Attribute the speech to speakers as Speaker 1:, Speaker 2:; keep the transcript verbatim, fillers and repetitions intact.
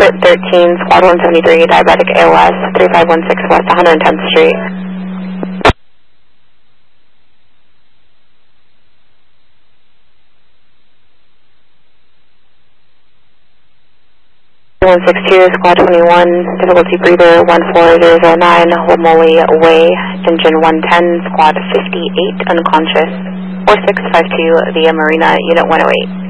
Speaker 1: thirteen, Squad one seventy-three, diabetic A L S, thirty-five sixteen West one hundred tenth Street. one six two, Squad twenty-one, difficulty breather one four zero zero nine, Wamoli Way, engine one ten, Squad fifty-eight, unconscious, four six five two via Marina, Unit one oh eight.